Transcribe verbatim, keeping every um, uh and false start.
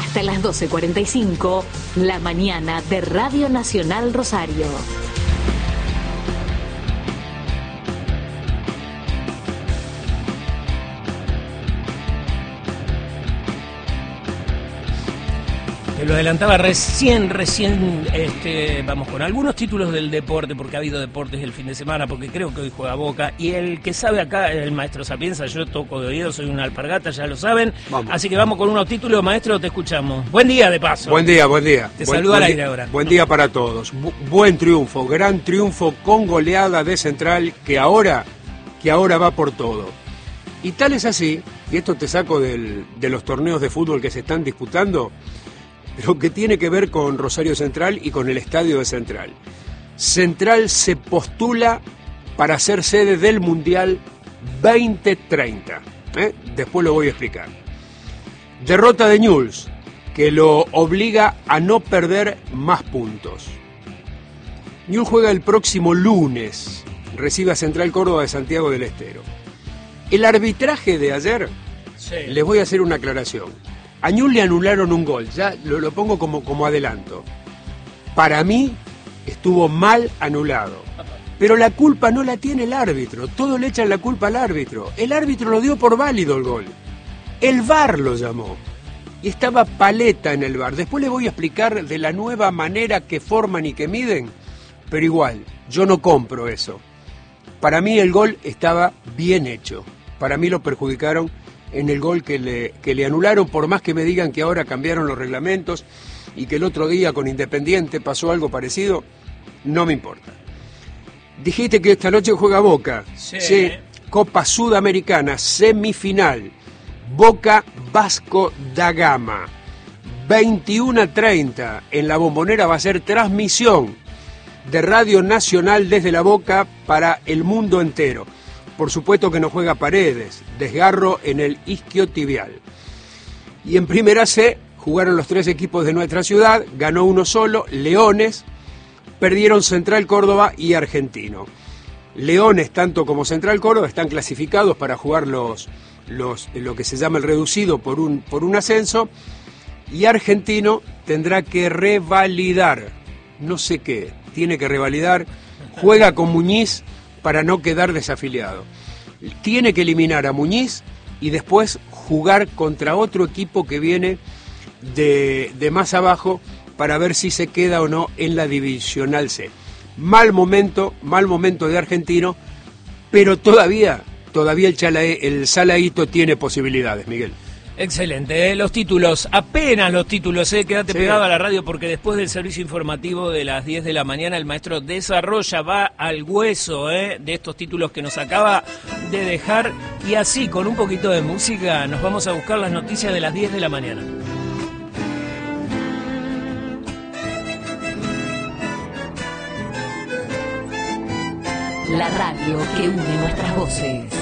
Hasta las doce cuarenta y cinco, la mañana de Radio Nacional Rosario. Te lo adelantaba recién, recién, este, vamos con algunos títulos del deporte, porque ha habido deportes el fin de semana, porque creo que hoy juega Boca, y el que sabe acá, el maestro Sapienza, yo toco de oído, soy una alpargata, ya lo saben, vamos. Así que vamos con unos títulos, maestro, te escuchamos. Buen día, de paso. Buen día, buen día. Te buen, saludo al buen aire ahora. Buen día para todos. Bu buen triunfo, gran triunfo con goleada de Central, que ahora, que ahora va por todo. Y tal es así, y esto te saco del, de los torneos de fútbol que se están disputando, lo que tiene que ver con Rosario Central y con el estadio de Central. Central se postula para ser sede del Mundial veinte treinta. ¿eh? Después lo voy a explicar. Derrota de Newell's, que lo obliga a no perder más puntos. Newell's juega el próximo lunes. Recibe a Central Córdoba de Santiago del Estero. El arbitraje de ayer, sí. Les voy a hacer una aclaración. A Newell's le anularon un gol, ya lo, lo pongo como, como adelanto. Para mí estuvo mal anulado, pero la culpa no la tiene el árbitro, todos le echan la culpa al árbitro. El árbitro lo dio por válido el gol, el V A R lo llamó, y estaba Paleta en el V A R. Después le voy a explicar de la nueva manera que forman y que miden, pero igual, yo no compro eso. Para mí el gol estaba bien hecho, para mí lo perjudicaron en el gol que le, que le anularon, por más que me digan que ahora cambiaron los reglamentos y que el otro día con Independiente pasó algo parecido, no me importa. Dijiste que esta noche juega Boca, sí. sí, Copa Sudamericana, semifinal, Boca Vasco da Gama, veintiuno a treinta, en la Bombonera va a ser transmisión de Radio Nacional desde la Boca para el mundo entero. Por supuesto que no juega Paredes, desgarro en el isquiotibial. Y en Primera C jugaron los tres equipos de nuestra ciudad, ganó uno solo, Leones, perdieron Central Córdoba y Argentino. Leones, tanto como Central Córdoba, están clasificados para jugar los, los, lo que se llama el reducido por un, por un ascenso, y Argentino tendrá que revalidar, no sé qué, tiene que revalidar, juega con Muñiz, para no quedar desafiliado. Tiene que eliminar a Muñiz y después jugar contra otro equipo que viene de, de más abajo para ver si se queda o no en la Divisional C. Mal momento, mal momento de Argentino, pero todavía, todavía el, Chalae, el Salaíto tiene posibilidades, Miguel. Excelente, ¿eh? Los títulos, apenas los títulos, ¿eh? Quédate sí. pegado a la radio porque después del servicio informativo de las diez de la mañana el maestro desarrolla, va al hueso ¿eh? de estos títulos que nos acaba de dejar, y así con un poquito de música nos vamos a buscar las noticias de las diez de la mañana. La radio que une nuestras voces.